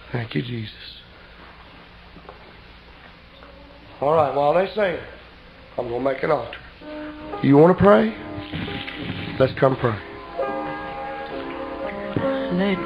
Thank you, Jesus. All right, while they sing, I'm going to make an altar. You want to pray? Let's come pray. Let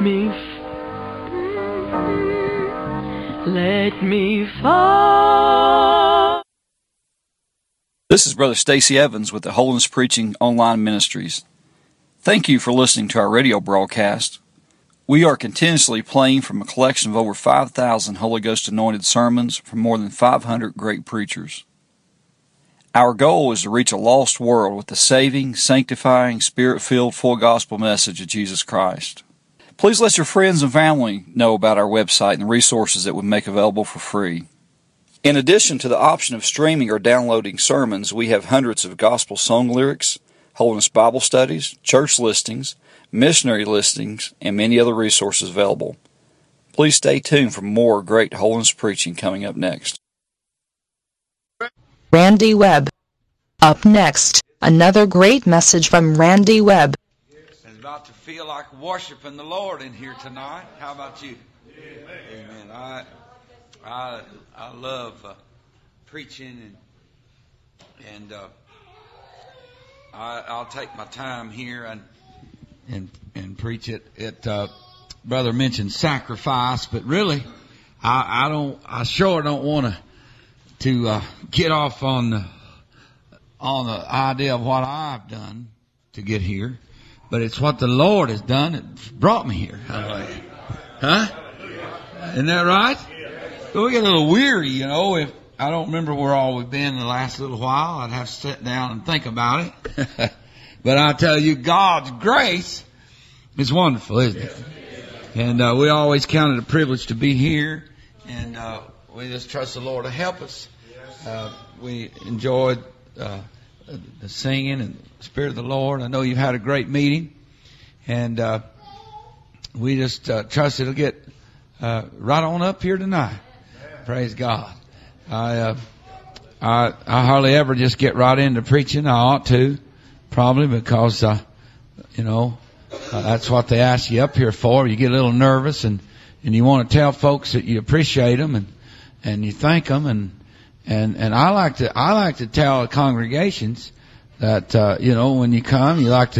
me fall. This is Brother Stacy Evans with the Holiness Preaching Online Ministries. Thank you for listening to our radio broadcast. We are continuously playing from a collection of over 5,000 Holy Ghost anointed sermons from more than 500 great preachers. Our goal is to reach a lost world with the saving, sanctifying, Spirit-filled, full gospel message of Jesus Christ. Please let your friends and family know about our website and the resources that we make available for free. In addition to the option of streaming or downloading sermons, we have hundreds of gospel song lyrics, Holiness Bible studies, church listings, missionary listings, and many other resources available. Please stay tuned for more great holiness preaching coming up next. Randy Webb. Up next, another great message from Randy Webb. It's about to feel like worshiping the Lord in here tonight. How about you? Amen. I love preaching and I'll take my time here and preach it. Brother mentioned sacrifice, but really, I sure don't want to get off on the idea of what I've done to get here, but it's what the Lord has done that brought me here. Huh? Isn't that right? We get a little weary, if I don't remember where all we've been in the last little while. I'd have to sit down and think about it. But I tell you, God's grace is wonderful, isn't it? And we always count it a privilege to be here, and we just trust the Lord to help us. We enjoyed the singing and the Spirit of the Lord. I know you've had a great meeting, and we just trust it'll get right on up here tonight. Praise God. I hardly ever just get right into preaching. I ought to, probably, because that's what they ask you up here for. You get a little nervous, and you want to tell folks that you appreciate them and you thank them, and I like to tell congregations that when you come,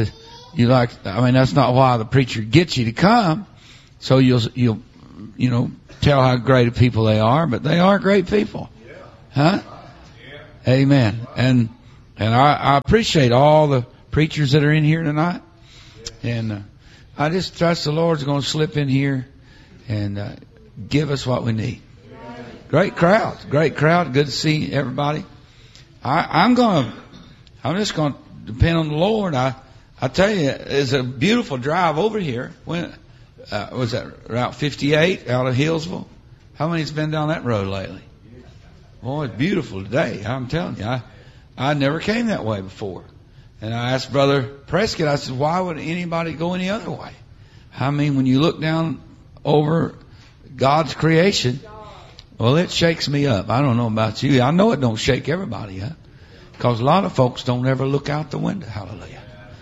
that's not why the preacher gets you to come, so you'll tell how great of people they are, but they are great people. Huh? Amen. And I appreciate all the preachers that are in here tonight. And I just trust the Lord's going to slip in here and give us what we need. Great crowd. Good to see everybody. I'm just going to depend on the Lord. I tell you, it's a beautiful drive over here. When was that Route 58 out of Hillsville? How many's been down that road lately? Boy, it's beautiful today. I'm telling you, I never came that way before. And I asked Brother Prescott, I said, why would anybody go any other way? I mean, when you look down over God's creation, well, it shakes me up. I don't know about you. I know it don't shake everybody up, because a lot of folks don't ever look out the window. Hallelujah.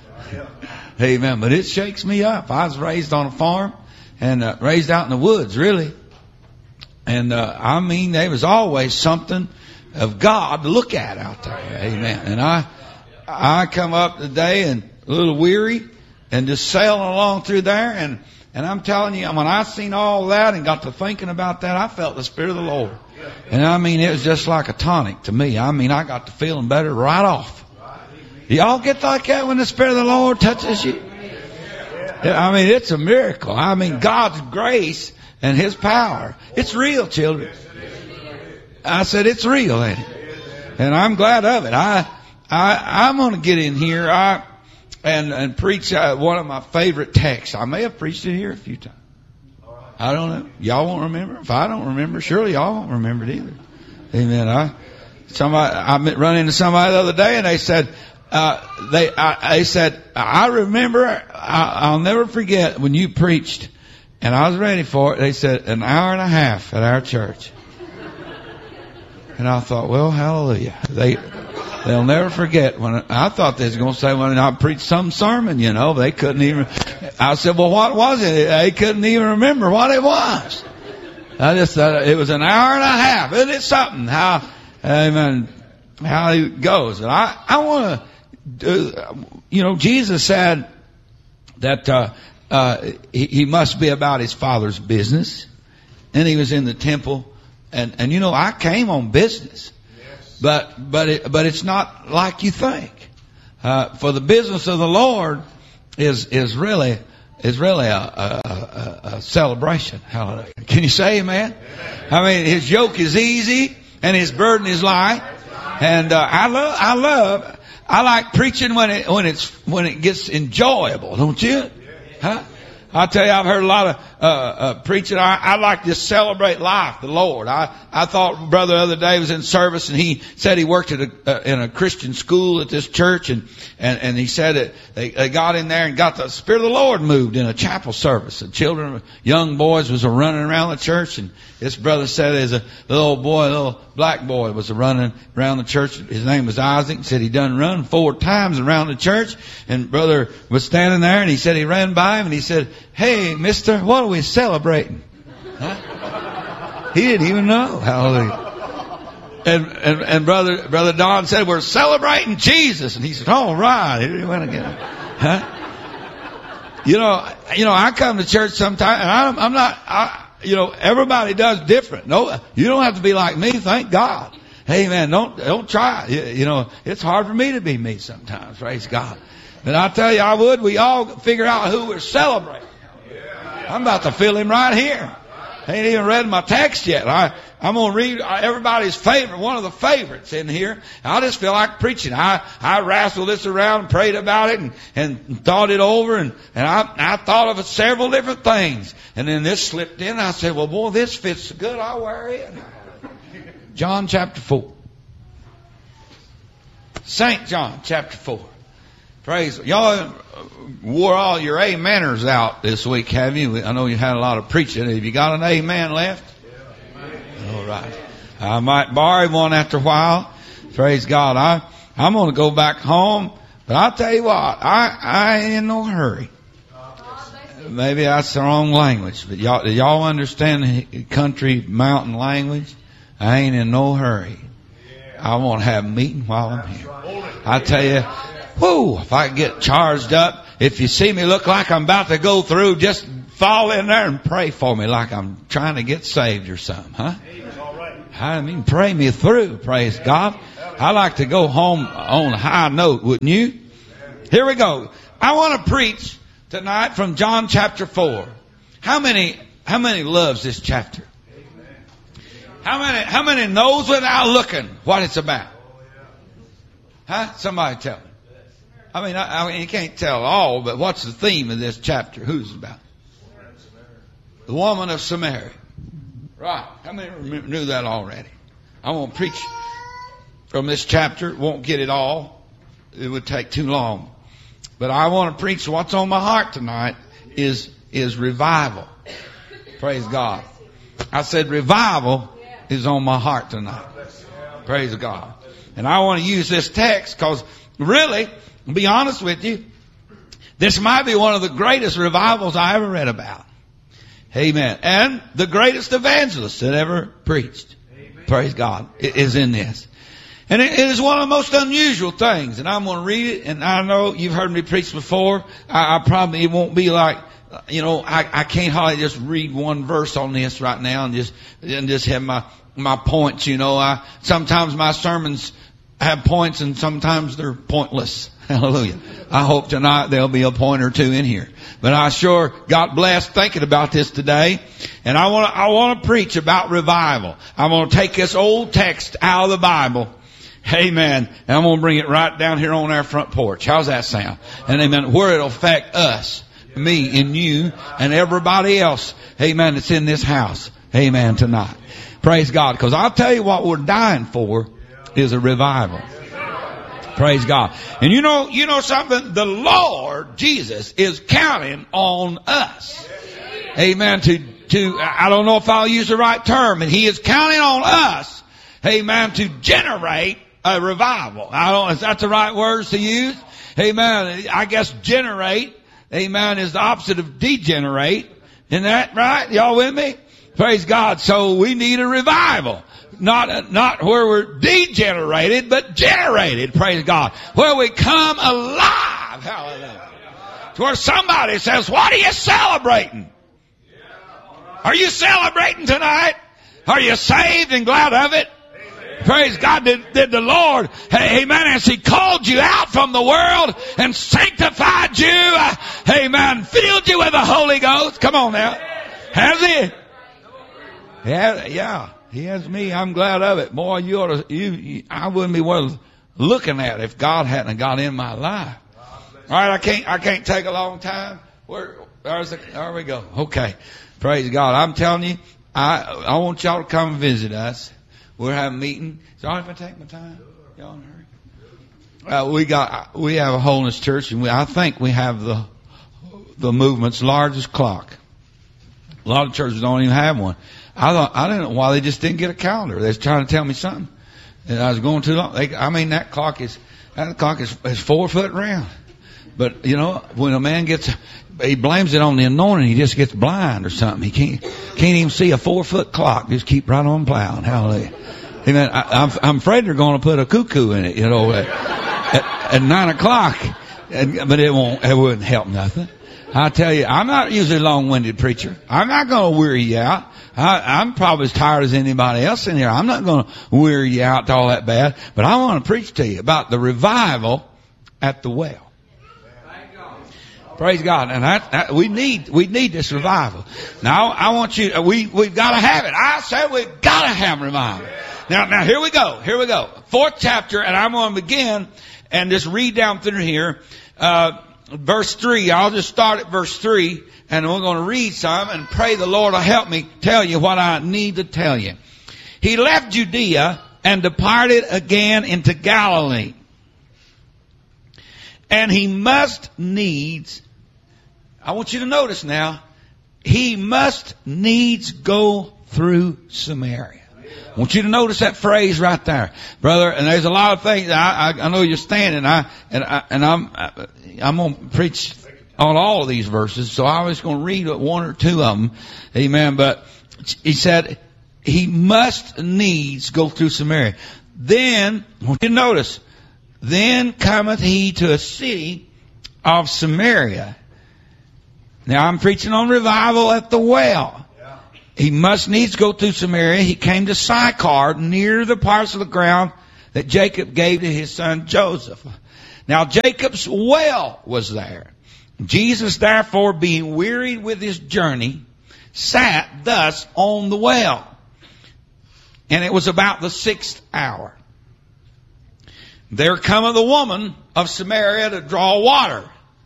Amen. But it shakes me up. I was raised on a farm and raised out in the woods, really. And there was always something of God to look at out there. Amen. And I come up today and a little weary and just sailing along through there, and I'm telling you, when I seen all that and got to thinking about that, I felt the Spirit of the Lord. And it was just like a tonic to me. I got to feeling better right off. Y'all get like that when the Spirit of the Lord touches you? It's a miracle. God's grace and His power. It's real, children. I said it's real, ain't it? And I'm glad of it. I'm going to get in here and preach one of my favorite texts. I may have preached it here a few times. I don't know. Y'all won't remember. If I don't remember, surely y'all won't remember it either. Amen. I run into somebody the other day, and they said, they said, I remember, I'll never forget when you preached, and I was ready for it. They said, an hour and a half at our church. And I thought, well, hallelujah. They'll never forget when I thought they was going to say when I preached some sermon, they couldn't even. I said, well, what was it? They couldn't even remember what it was. It was an hour and a half. Isn't it something how it goes? And I want to, Jesus said that, he must be about his Father's business. And he was in the temple. And I came on business. But it's not like you think. For the business of the Lord is really a celebration. Hallelujah. Can you say amen? I mean, his yoke is easy and his burden is light. And I like preaching when it gets enjoyable, don't you? Huh? I'll tell you, I've heard a lot of preaching. I like to celebrate life, the Lord. I thought brother the other day was in service, and he said he worked at in a Christian school at this church, and he said that they got in there and got the Spirit of the Lord moved in a chapel service. The children, young boys, was running around the church, and this brother said there's a little black boy was running around the church. His name was Isaac. He said he done run 4 times around the church, and brother was standing there, and he said he ran by him, and he said, "Hey, mister, what are we celebrating?" Huh? He didn't even know. Hallelujah. And brother Don said, "We're celebrating Jesus." And he said, "All right." He went again. Huh? I come to church sometimes, and I'm not, everybody does different. No, you don't have to be like me. Thank God. Hey man, don't try. It's hard for me to be me sometimes. Praise God. But I tell you, we all figure out who we're celebrating. I'm about to feel him right here. I ain't even read my text yet. I'm going to read everybody's favorite, one of the favorites in here. I just feel like preaching. I wrestled this around and prayed about it and thought it over, and I thought of several different things. And then this slipped in. I said, well, boy, this fits so good, I'll wear it. John chapter 4. St. John chapter 4. Praise. Y'all wore all your ameners out this week, have you? I know you had a lot of preaching. Have you got an amen left? Yeah. All right. I might borrow one after a while. Praise God. I'm going to go back home, but I'll tell you what, I ain't in no hurry. Maybe that's the wrong language, but y'all understand the country mountain language? I ain't in no hurry. I want to have a meeting while I'm here. I tell you, whoo, if I get charged up, if you see me look like I'm about to go through, just fall in there and pray for me like I'm trying to get saved or something, huh? I mean, pray me through, praise God. I like to go home on a high note, wouldn't you? Here we go. I want to preach tonight from John chapter 4. How many loves this chapter? How many knows without looking what it's about? Huh? Somebody tell me. I mean, you can't tell all, but what's the theme of this chapter? Who's it about? The woman of Samaria. Right. How many knew that already? I'm going to preach from this chapter. Won't get it all. It would take too long. But I want to preach what's on my heart tonight is revival. Praise God. I said revival is on my heart tonight. Praise God. And I want to use this text because really, to be honest with you, this might be one of the greatest revivals I ever read about. Amen. And the greatest evangelist that ever preached. Amen. Praise God. It is in this. And it is one of the most unusual things. And I'm going to read it. And I know you've heard me preach before. It won't be like, I can't hardly just read one verse on this right now and just have my points, sometimes my sermons have points and sometimes they're pointless. Hallelujah. I hope tonight there'll be a point or two in here. But I sure got blessed thinking about this today. And I want to preach about revival. I'm going to take this old text out of the Bible. Amen. And I'm going to bring it right down here on our front porch. How's that sound? And amen. Where it'll affect us, me and you and everybody else. Amen. That's in this house. Amen. Tonight. Praise God. Because I'll tell you what we're dying for is a revival. Praise God. And you know something? The Lord Jesus is counting on us. Amen. To I don't know if I'll use the right term, and He is counting on us. Amen. To generate a revival. Is that the right words to use? Amen. I guess generate. Amen. Is the opposite of degenerate. Isn't that right? Y'all with me? Praise God. So we need a revival. Not where we're degenerated, but generated. Praise God. Where we come alive. Hallelujah. To where somebody says, what are you celebrating? Are you celebrating tonight? Are you saved and glad of it? Praise God. Did the Lord, amen, as He called you out from the world and sanctified you, amen, filled you with the Holy Ghost? Come on now. Has He? Yeah. He has me. I'm glad of it. Boy, I wouldn't be worth looking at if God hadn't got in my life. All right, I can't take a long time. There we go. Okay. Praise God. I'm telling you, I want y'all to come and visit us. We're having a meeting. Is it all right if I take my time? Y'all in a hurry? We have a holiness church, and I think we have the movement's largest clock. A lot of churches don't even have one. I didn't know why they just didn't get a calendar. They was trying to tell me something, and I was going too long. That clock is 4 foot round. But you know, when a man he blames it on the anointing, he just gets blind or something. He can't even see a 4 foot clock. Just keep right on plowing. Hallelujah. Amen. I'm afraid they're going to put a cuckoo in it, you know, at 9 o'clock, but it wouldn't help nothing. I tell you, I'm not usually a long-winded preacher. I'm not going to weary you out. I'm probably as tired as anybody else in here. I'm not going to weary you out all that bad. But I want to preach to you about the revival at the well. Praise God. And we need this revival. Now, I want you, we've got to have it. I said we've got to have revival. Now here we go. 4th chapter, and I'm going to begin and just read down through here. Verse 3. I'll just start at verse 3, and we're going to read some and pray the Lord will help me tell you what I need to tell you. He left Judea and departed again into Galilee. And he must needs, I want you to notice now, he must needs go through Samaria. I want you to notice that phrase right there, brother. And there's a lot of things. I know you're standing. I'm going to preach on all of these verses. So I was going to read one or two of them. Amen. But he said he must needs go through Samaria. Then, I want you to notice, then cometh he to a city of Samaria. Now I'm preaching on revival at the well. He must needs go through Samaria. He came to Sychar, near the parcel of ground that Jacob gave to his son Joseph. Now Jacob's well was there. Jesus, therefore, being wearied with his journey, sat thus on the well. And it was about the 6th hour. There cometh a woman of Samaria to draw water.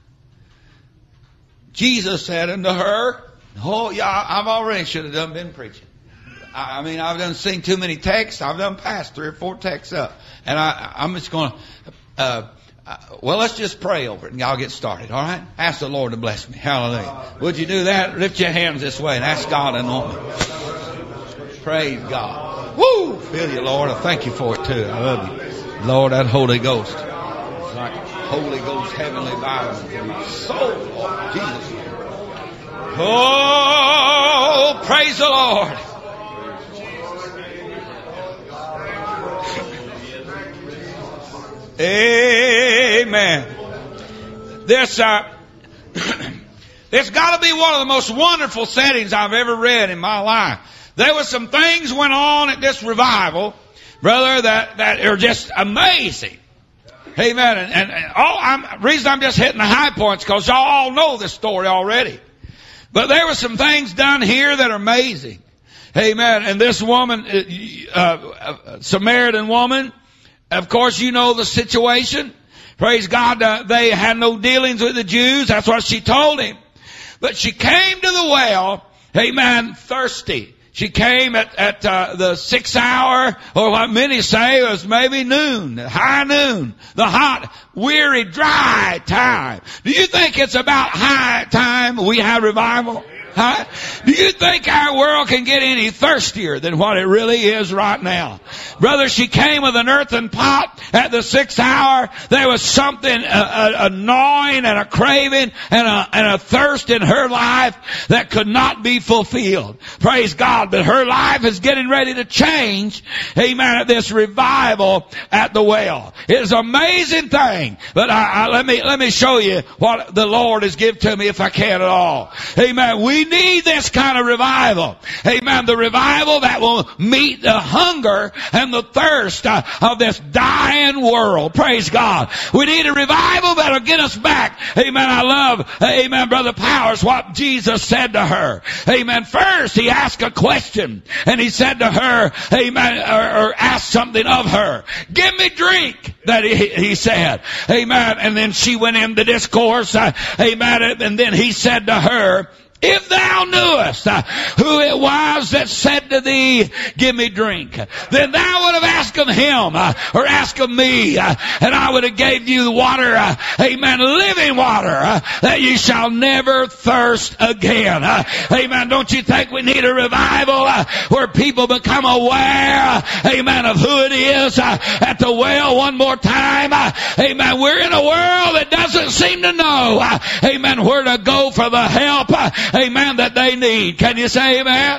Jesus said unto her, oh, yeah, I've already should have been preaching. I've done seen too many texts. I've done passed 3 or 4 texts up. And I'm just going to, let's just pray over it and y'all get started, all right? Ask the Lord to bless me. Hallelujah. Would you do that? Lift your hands this way and ask God to anoint me. Praise God. Woo! Feel you, Lord. I thank you for it too. I love you. Lord, that Holy Ghost. It's like Holy Ghost heavenly violence in my soul, Lord Jesus. Oh, praise the Lord. Amen. This got to be one of the most wonderful settings I've ever read in my life. There were some things went on at this revival, brother, that are just amazing. Amen. And reason I'm just hitting the high points because y'all all know this story already. But there were some things done here that are amazing. Amen. And this woman, Samaritan woman, of course you know the situation. Praise God, they had no dealings with the Jews. That's what she told him. But she came to the well, amen, thirsty. She came at the 6th hour, or what many say was maybe noon, high noon, the hot, weary, dry time. Do you think it's about high time we have revival? Huh? Do you think our world can get any thirstier than what it really is right now? Brother, she came with an earthen pot at the 6th hour. There was something, a gnawing and a craving and a thirst in her life that could not be fulfilled. Praise God. But her life is getting ready to change. Amen. At this revival at the well. It is an amazing thing. But let me show you what the Lord has given to me if I can at all. Amen. We need this kind of revival. Amen. The revival that will meet the hunger and the thirst of this dying world. Praise God. We need a revival that'll get us back. Amen. I love, amen, Brother Powers, what Jesus said to her. Amen. First, he asked a question, and he said to her, amen, or asked something of her. Give me drink, that he said. Amen. And then she went into discourse. Amen. And then he said to her, if thou knewest who it was that said to thee, give me drink, then thou would have asked of him, or asked of me, and I would have gave you water, amen, living water, that ye shall never thirst again. Amen. Don't you think we need a revival where people become aware, amen, of who it is at the well one more time? Amen. We're in a world that doesn't seem to know, amen, where to go for the help, amen, that they need. Can you say amen?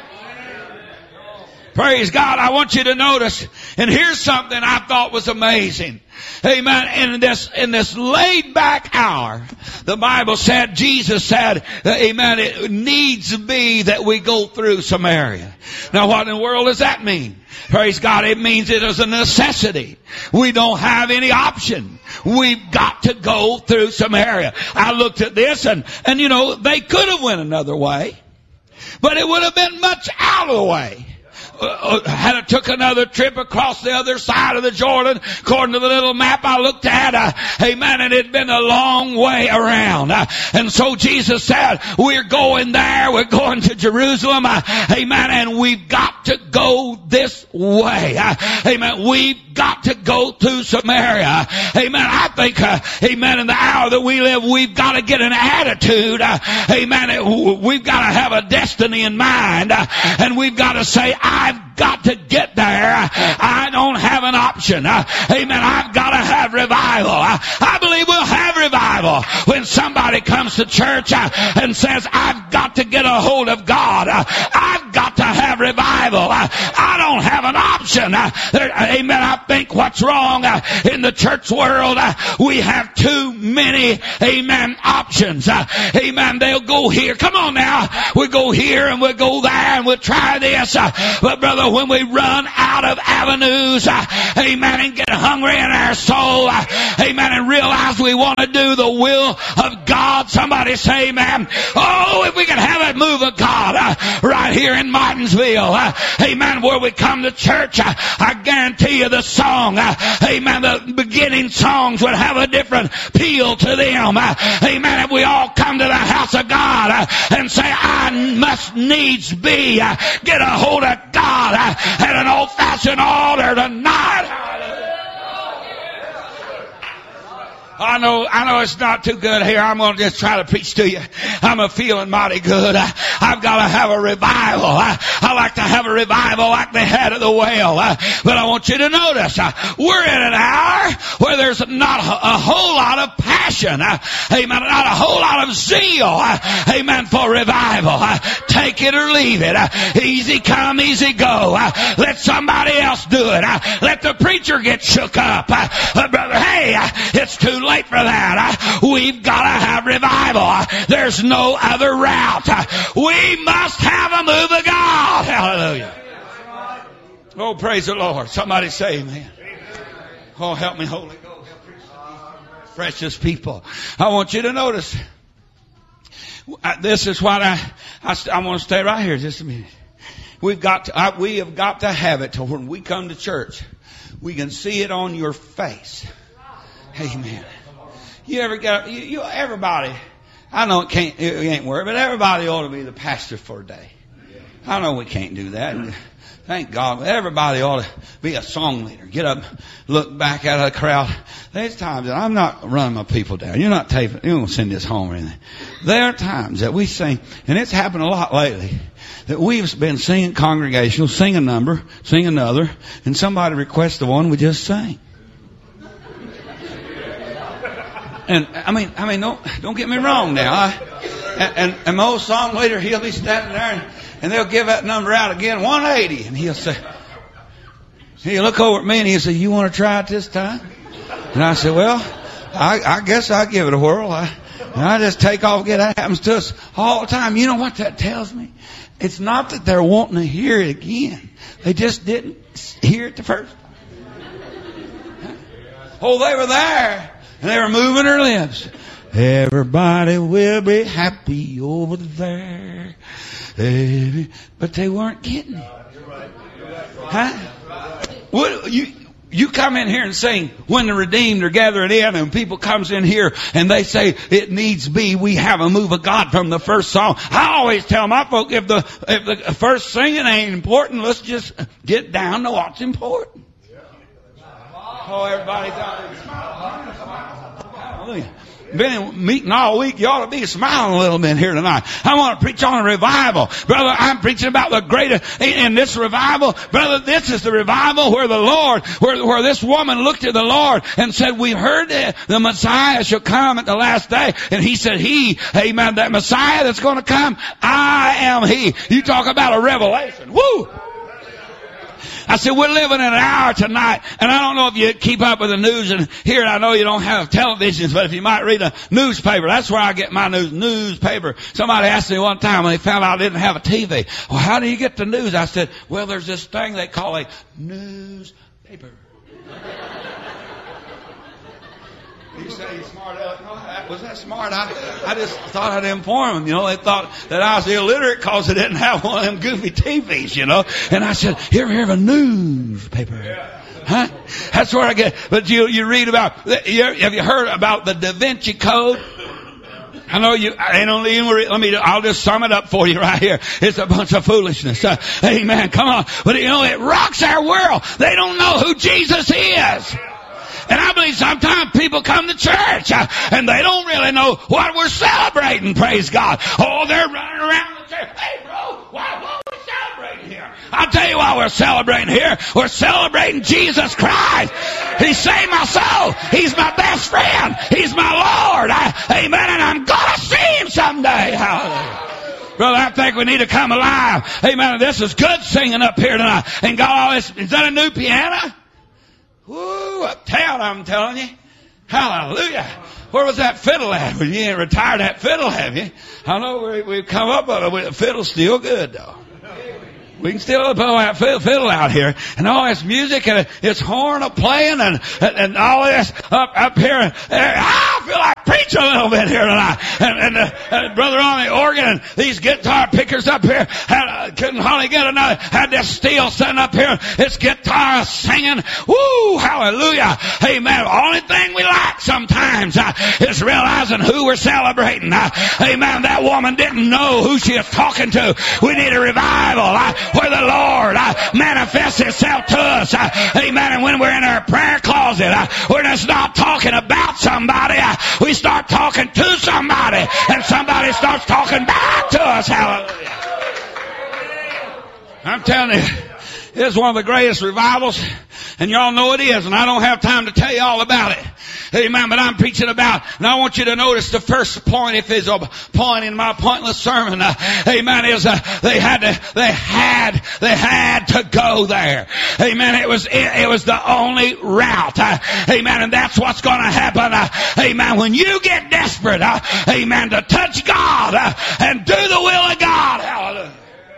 Praise God. I want you to notice, and here's something I thought was amazing. Amen. In this laid back hour, the Bible said, Jesus said, amen, it needs to be that we go through Samaria. Now what in the world does that mean? Praise God. It means it is a necessity. We don't have any option. We've got to go through Samaria. I looked at this and you know, they could have went another way, but it would have been much out of the way. Had it took another trip across the other side of the Jordan, according to the little map I looked at, amen, and it'd been a long way around. And so Jesus said, we're going there, we're going to Jerusalem, amen, and we've got to go this way. Amen. We've got to go through Samaria. Amen. I think, amen, in the hour that we live, we've got to get an attitude. Amen. We've got to have a destiny in mind. And we've got to say, I've got to get there. I don't have an option. Amen. I've got to have revival. I believe we'll have revival when somebody comes to church and says, I've got to get a hold of God. I've got to have revival. I don't have an option. Amen. I think what's wrong in the church world, we have too many, amen, options. Amen. They'll go here. Come on now. We go here and we'll go there and we'll try this. But brother, when we run out of avenues, amen, and get hungry in our soul, amen, and realize we want to do the will of God, somebody say amen. Oh, if we could have a move of God right here in Martinsville, amen, where we come to church, I guarantee you the song, amen, the beginning songs would have a different feel to them. Amen. If we all come to the house of God and say, I must needs be get a hold of God at an old-fashioned altar tonight. I know it's not too good here. I'm going to just try to preach to you. I'm feeling mighty good. I've got to have a revival. I like to have a revival like they had at the well. But I want you to notice, we're in an hour where there's not a whole lot of passion. Amen. Not a whole lot of zeal. Amen. For revival. Take it or leave it. Easy come, easy go. Let somebody else do it. Let the preacher get shook up. Brother, hey, it's too late for that. We've got to have revival. There's no other route. We must have a move of God. Hallelujah. Oh, praise the Lord. Somebody say amen. Oh, help me, Holy Ghost. Precious people. I want you to notice. This is what I want to stay right here just a minute. We have got to have it to when we come to church, we can see it on your face. Amen. You ever got, everybody, I know it ain't work, but everybody ought to be the pastor for a day. I know we can't do that. Thank God. Everybody ought to be a song leader. Get up, look back at a crowd. There's times that I'm not running my people down. You're not taping. You don't send this home or anything. There are times that we sing, and it's happened a lot lately, that we've been singing congregational, sing a number, sing another, and somebody requests the one we just sang. And I mean, don't get me wrong now. And my old song leader, he'll be standing there and they'll give that number out again, 180. And he'll look over at me and he'll say, you want to try it this time? And I said, well, I guess I'll give it a whirl. And I just take off again. That happens to us all the time. You know what that tells me? It's not that they're wanting to hear it again. They just didn't hear it the first time. Oh, they were there. And they were moving their lips. Everybody will be happy over there. But they weren't getting it. Huh? What, you come in here and sing, when the redeemed are gathered in, and people comes in here and they say, it needs be, we have a move of God from the first song. I always tell my folk, if the first singing ain't important, let's just get down to what's important. Oh, everybody's out there smiling. Hallelujah. Been in meeting all week. You ought to be smiling a little bit here tonight. I want to preach on a revival. Brother, I'm preaching about the greater, in this revival. Brother, this is the revival where the Lord, where this woman looked at the Lord and said, we heard that the Messiah shall come at the last day. And he said, amen, that Messiah that's going to come, I am he. You talk about a revelation. Woo! I said, we're living in an hour tonight, and I don't know if you keep up with the news, and here I know you don't have televisions, but if you might read a newspaper, that's where I get my newspaper. Somebody asked me one time when they found out I didn't have a TV, well, how do you get the news? I said, well, there's this thing they call a newspaper. You say you're smart. Was that smart? I just thought I'd inform them. You know, they thought that I was illiterate because I didn't have one of them goofy TVs, you know. And I said, here, a newspaper. Huh? That's where I get. But you read about, have you heard about the Da Vinci Code? I know you, I'll just sum it up for you right here. It's a bunch of foolishness. Amen. Come on. But you know, it rocks our world. They don't know who Jesus is. And I believe sometimes people come to church and they don't really know what we're celebrating, praise God. Oh, they're running around the church. Hey, bro, what are we celebrating here? I'll tell you why we're celebrating here. We're celebrating Jesus Christ. He saved my soul. He's my best friend. He's my Lord. Amen. And I'm going to see him someday. Hallelujah. Brother, I think we need to come alive. Amen. This is good singing up here tonight. And got all this. Is that a new piano? Woo, uptown, I'm telling you. Hallelujah. Where was that fiddle at? Well, you ain't retired that fiddle, have you? I know we've come up with it. The fiddle's still good, though. We can still pull that fiddle out here. And all this music and it's horn playing and all this up here. I feel like preaching a little bit here tonight. And brother on the organ and these guitar pickers up here couldn't hardly get another. Had this steel sitting up here. It's guitar singing. Woo! Hallelujah. Amen. The only thing we lack sometimes is realizing who we're celebrating. Amen. That woman didn't know who she was talking to. We need a revival. Where the Lord manifests himself to us. Amen. And when we're in our prayer closet, we're just not talking about somebody. We start talking to somebody. And somebody starts talking back to us. Hallelujah. I'm telling you, it's one of the greatest revivals. And y'all know it is. And I don't have time to tell you all about it. Amen. But I'm preaching about, and I want you to notice the first point, if there's a point in my pointless sermon, amen, is they had to go there. Amen. It was the only route. Amen. And that's what's going to happen. Amen. When you get desperate, amen, to touch God and do the will of God. Hallelujah.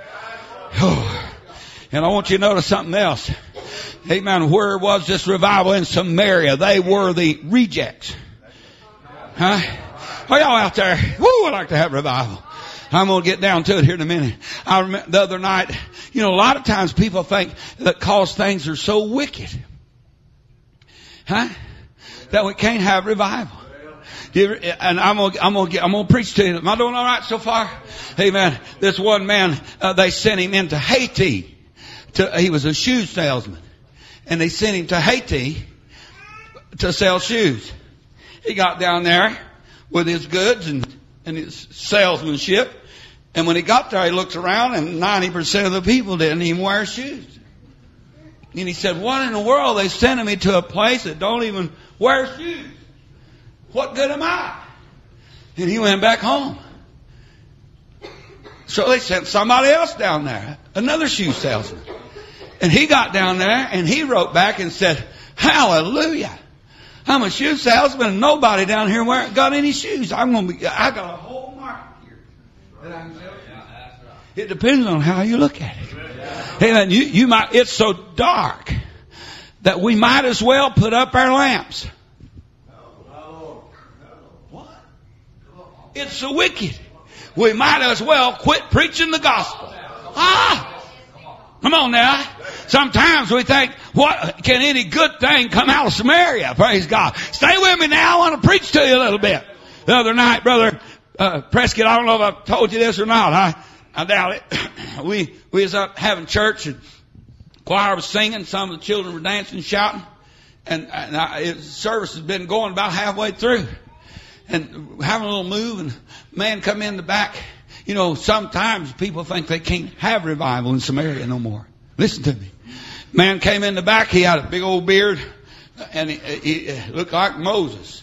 And I want you to notice something else. Amen. Where was this revival in Samaria? They were the rejects. Huh? Are y'all out there? Woo, I'd like to have revival. I'm going to get down to it here in a minute. I remember the other night, you know, a lot of times people think that cause things are so wicked, huh, that we can't have revival. And I'm gonna preach to you. Am I doing all right so far? Amen. This one man, they sent him into Haiti. He was a shoe salesman, and they sent him to Haiti to sell shoes. He got down there with his goods and his salesmanship, and when he got there, he looked around, and 90% of the people didn't even wear shoes. And he said, "What in the world? They sending me to a place that don't even wear shoes. What good am I?" And he went back home. So they sent somebody else down there, another shoe salesman. And he got down there and he wrote back and said, "Hallelujah. I'm a shoe salesman and nobody down here got any shoes. I got a whole market here that I can sell." It depends on how you look at it. Amen. You might, it's so dark that we might as well put up our lamps. What? It's so wicked. We might as well quit preaching the gospel. Come on now. Sometimes we think, what can any good thing come out of Samaria? Praise God. Stay with me now. I want to preach to you a little bit. The other night, Brother Prescott, I don't know if I've told you this or not. I doubt it. We was up having church, and choir was singing. Some of the children were dancing, shouting, and service has been going about halfway through, and having a little move, and a man come in the back. You know, sometimes people think they can't have revival in Samaria no more. Listen to me. Man came in the back. He had a big old beard, and he looked like Moses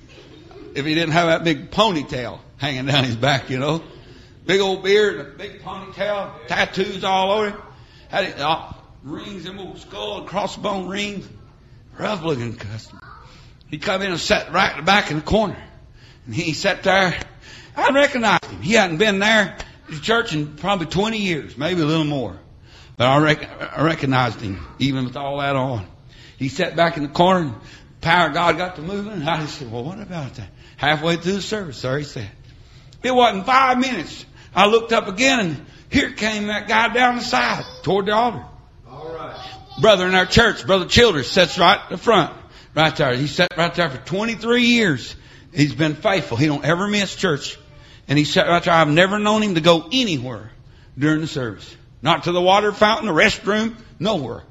if he didn't have that big ponytail hanging down his back, you know. Big old beard, a big ponytail, tattoos all over him. Had rings, them old skull and crossbone rings. Rough looking customer. He come in and sat right in the back in the corner. And he sat there. I recognized him. He hadn't been there to church in probably 20 years, maybe a little more. But I recognized him, even with all that on. He sat back in the corner, and the power of God got to moving. And I just said, "Well, what about that?" Halfway through the service, sir, he said. It wasn't 5 minutes. I looked up again, and here came that guy down the side toward the altar. All right. Brother in our church, Brother Childers, sits right in the front, right there. He sat right there for 23 years. He's been faithful. He don't ever miss church. And he sat right there. I've never known him to go anywhere during the service. Not to the water fountain, the restroom, nowhere.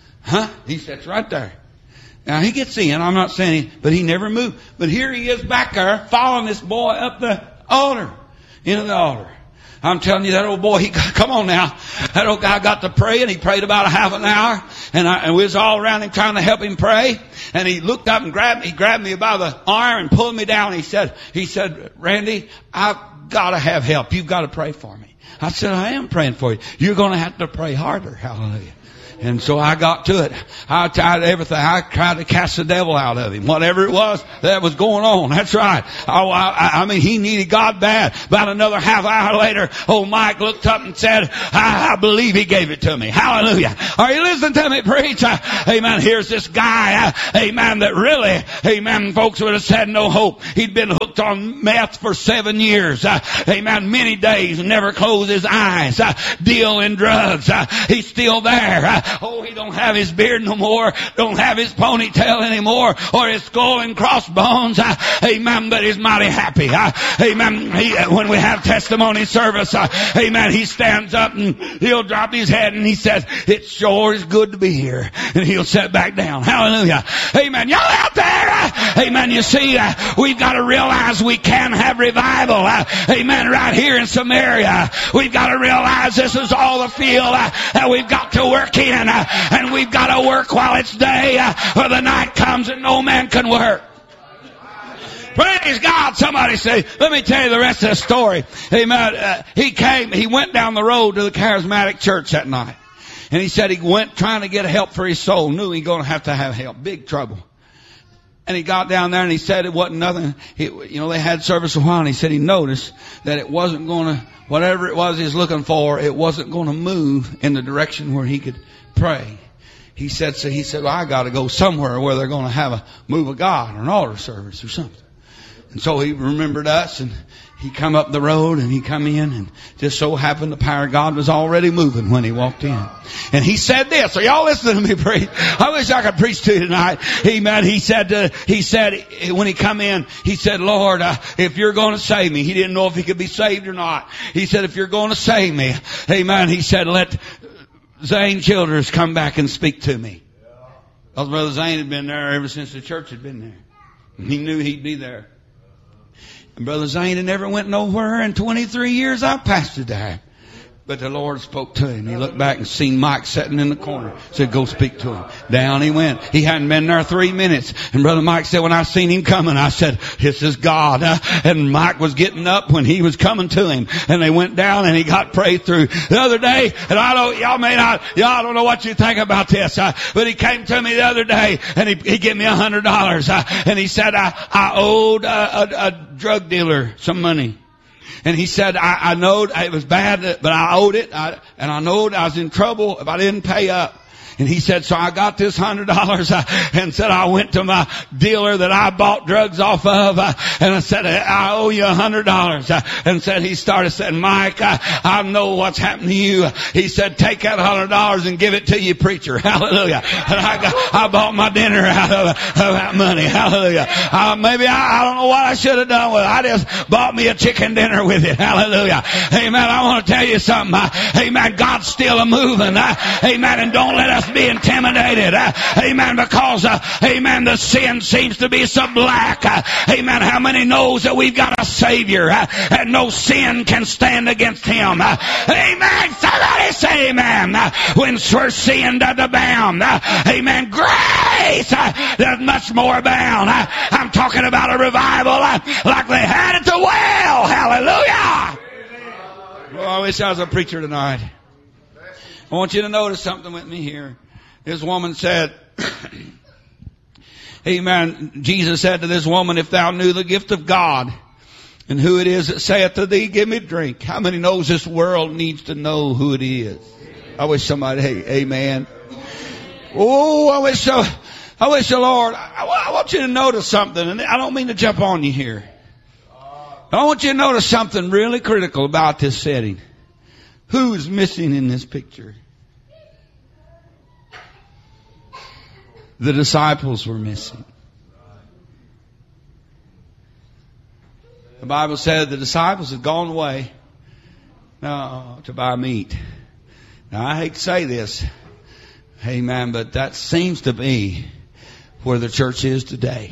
He sits right there. Now he gets in. I'm not saying he, but he never moved. But here he is back there following this boy up the altar, into the altar. I'm telling you, that old boy, come on now. That old guy got to pray, and he prayed about a half an hour, and we was all around him trying to help him pray. And he looked up and grabbed me by the arm and pulled me down. He said, "Randy, I've got to have help. You've got to pray for me." I said, "I am praying for you. You're going to have to pray harder." Hallelujah. And so I got to it. I tried everything. I tried to cast the devil out of him. Whatever it was that was going on. That's right. I mean, he needed God bad. About another half hour later, old Mike looked up and said, I believe he gave it to me. Hallelujah. Are you listening to me preach? Amen. Here's this guy, amen, that really, amen, folks would have said no hope. He'd been hooked on meth for 7 years. Amen. Many days and never closed his eyes. Dealing drugs. He's still there. He don't have his beard no more, don't have his ponytail anymore, or his skull and crossbones. Amen. But he's mighty happy. Amen. When we have testimony service, amen, he stands up and he'll drop his head and he says, "It sure is good to be here." And he'll sit back down. Hallelujah. Amen. Y'all out there? Amen. You see, we've got to realize we can have revival. Amen. Right here in Samaria. We've got to realize this is all the field that we've got to work in. And we've got to work while it's day, or the night comes and no man can work. Praise God. Somebody say, let me tell you the rest of the story. Amen. He went down the road to the charismatic church that night. And he said he went trying to get help for his soul. Knew he was going to have help. Big trouble. And he got down there and he said it wasn't nothing. They had service a while, and he said he noticed that it wasn't going to, whatever it was he was looking for, it wasn't going to move in the direction where he could pray. He said, well, I got to go somewhere where they're going to have a move of God or an altar service or something. And so he remembered us, and he come up the road, and he come in, and just so happened the power of God was already moving when he walked in. And he said this. Are y'all listening to me preach? I wish I could preach to you tonight. Amen. He said when he come in, he said, Lord, if you're going to save me. He didn't know if he could be saved or not. He said, if you're going to save me, amen. He said, let Zane Childers come back and speak to me. Because Brother Zane had been there ever since the church had been there. And he knew he'd be there. And Brother Zane had never went nowhere in 23 years I pastored there. But the Lord spoke to him. He looked back and seen Mike sitting in the corner. Said, go speak to him. Down he went. He hadn't been there 3 minutes. And Brother Mike said, when I seen him coming, I said, this is God. And Mike was getting up when he was coming to him. And they went down and he got prayed through. The other day, and y'all don't know what you think about this, but he came to me the other day and he gave me $100. And he said, I owed a drug dealer some money. And he said, I knowed it was bad, but I owed it. And I knowed I was in trouble if I didn't pay up. And he said, so I got this $100 and said, I went to my dealer that I bought drugs off of. And I said, I owe you $100. And said, he started saying, Mike, I know what's happened to you. He said, take that $100 and give it to your preacher. Hallelujah. And I bought my dinner out of that money. Hallelujah. Maybe I don't know what I should have done with it. I just bought me a chicken dinner with it. Hallelujah. Amen. I want to tell you something. Amen. God's still a moving. Amen. And don't let us be intimidated. Amen. Because, amen, the sin seems to be so black. Amen. How many knows that we've got a Savior and no sin can stand against Him? Amen. Somebody say amen. When sin does abound, amen, grace does much more abound. I'm talking about a revival like they had at the well. Hallelujah. Oh, I wish I was a preacher tonight. I want you to notice something with me here. This woman said, amen, Jesus said to this woman, if thou knew the gift of God and who it is that saith to thee, give me drink. How many knows this world needs to know who it is? I wish somebody, hey, amen. Oh, I wish the Lord, I want you to notice something, and I don't mean to jump on you here. I want you to notice something really critical about this setting. Who is missing in this picture? The disciples were missing. The Bible said the disciples had gone away to buy meat. Now, I hate to say this, amen, but that seems to be where the church is today.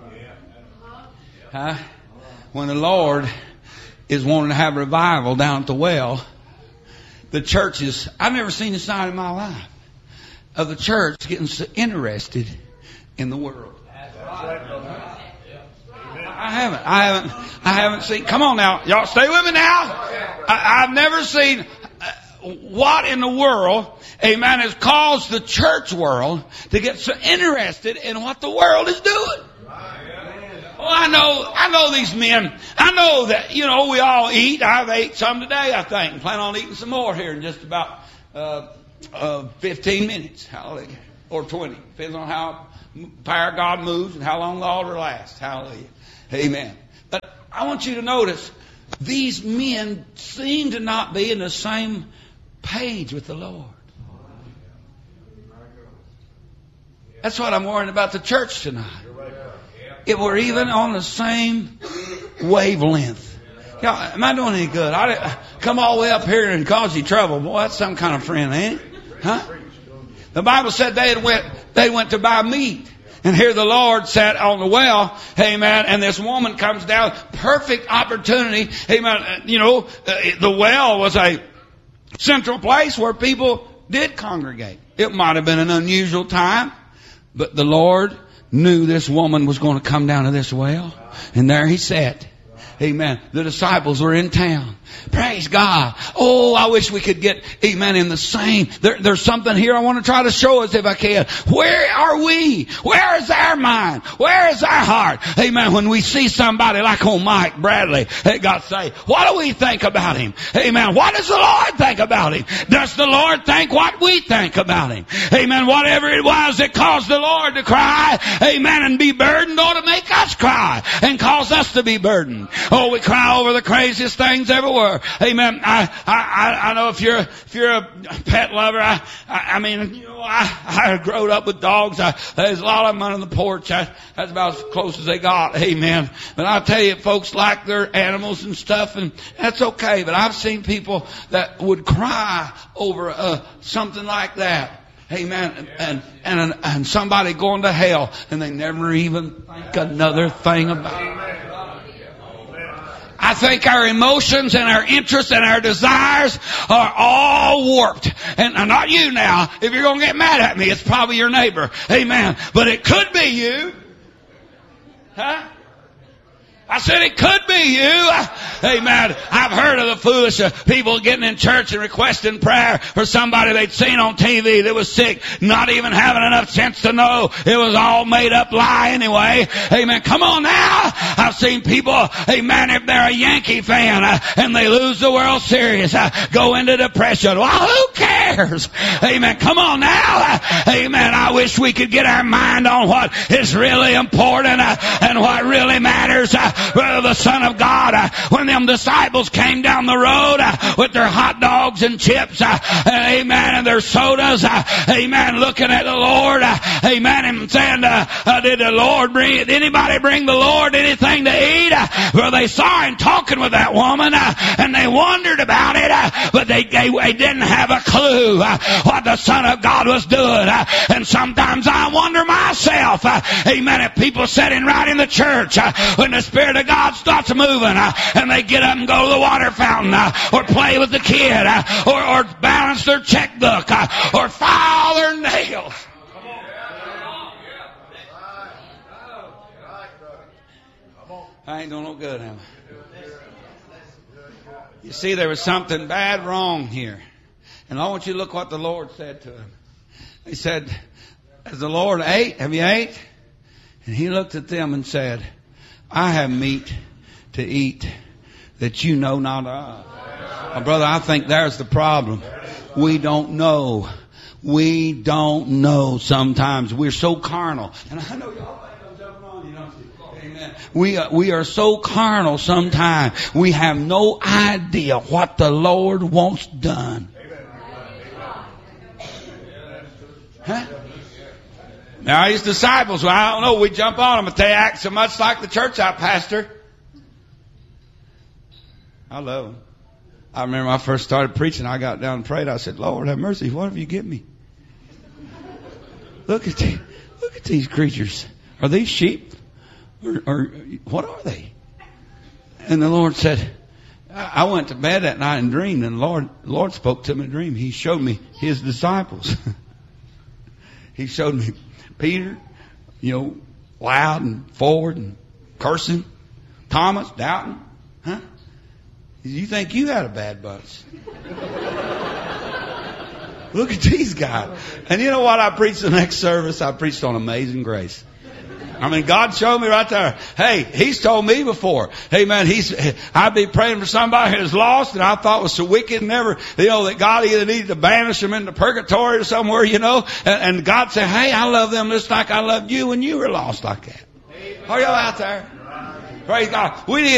When the Lord is wanting to have revival down at the well, the churches, I've never seen a sign in my life of the church getting so interested in the world. I haven't seen, come on now, y'all stay with me now. I've never seen what in the world, amen, has caused the church world to get so interested in what the world is doing. Oh, I know these men. I know that, we all eat. I've ate some today, I think. Plan on eating some more here in just about 15 minutes. Hallelujah. Or 20. Depends on how power of God moves and how long the altar lasts. Hallelujah. Amen. But I want you to notice, these men seem to not be in the same page with the Lord. That's what I'm worrying about the church tonight. If we're even on the same wavelength. Y'all, am I doing any good? I come all the way up here and cause you trouble. Boy, that's some kind of friend, ain't it? Huh? The Bible said they went to buy meat. And here the Lord sat on the well, amen, and this woman comes down, perfect opportunity, amen. The well was a central place where people did congregate. It might have been an unusual time, but the Lord knew this woman was going to come down to this well, and there he sat. Amen. The disciples were in town. Praise God. Oh, I wish we could get, amen, in the same. There's something here I want to try to show us if I can. Where are we? Where is our mind? Where is our heart? Amen. When we see somebody like old Mike Bradley that got saved, what do we think about him? Amen. What does the Lord think about him? Does the Lord think what we think about him? Amen. Whatever it was that caused the Lord to cry, amen, and be burdened ought to make us cry and cause us to be burdened. Oh, we cry over the craziest things everywhere. Amen. I know if you're a pet lover, I mean, you know, I growed up with dogs. There's a lot of them under the porch. That's about as close as they got. Amen. But I'll tell you, folks like their animals and stuff, and that's okay. But I've seen people that would cry over something like that. Amen. And somebody going to hell, and they never even think another thing about it. I think our emotions and our interests and our desires are all warped. And not you now. If you're going to get mad at me, it's probably your neighbor. Amen. But it could be you. Huh? I said it could be you. Amen. I've heard of the foolish people getting in church and requesting prayer for somebody they'd seen on TV that was sick, not even having enough sense to know it was all made up lie anyway. Amen. Come on now. I've seen people, amen, if they're a Yankee fan and they lose the World Series, go into depression. Well, who cares? Amen. Come on now. Amen. I wish we could get our mind on what is really important and what really matters. The Son of God, when them disciples came down the road with their hot dogs and chips, amen, and their sodas, amen, looking at the Lord, amen, and saying, did anybody bring the Lord anything to eat? Well, they saw him talking with that woman, and they wondered about it, but they didn't have a clue what the Son of God was doing. And sometimes I wonder myself, amen, if people sitting right in the church, when the Spirit of God starts moving, and they get up and go to the water fountain, or play with the kid, or balance their checkbook, or file their nails. I ain't doing no good, am I? You see, there was something bad wrong here. And I want you to look what the Lord said to him. He said, has the Lord ate? Have you ate? And he looked at them and said, I have meat to eat that you know not of. Now, brother, I think there's the problem. We don't know. We don't know sometimes. We're so carnal. And I know y'all think I'm jumping on you, don't you? Amen. We are so carnal sometimes. We have no idea what the Lord wants done. Huh? Now, his disciples, well, I don't know, we jump on them, but they act so much like the church I pastor. I love them. I remember when I first started preaching, I got down and prayed. I said, Lord, have mercy. What have you given me? Look at these creatures. Are these sheep? Or what are they? And the Lord said, I went to bed that night and dreamed, and the Lord spoke to me in a dream. He showed me his disciples. He showed me Peter, loud and forward and cursing. Thomas, doubting. Huh? You think you had a bad bunch. Look at these guys. And you know what I preached the next service? I preached on Amazing Grace. I mean, God showed me right there. Hey, He's told me before. Hey, man, I'd be praying for somebody who's lost and I thought was so wicked and never, that God either needed to banish them into purgatory or somewhere, and God said, hey, I love them just like I loved you when you were lost like that. Are y'all out there? Praise God. We need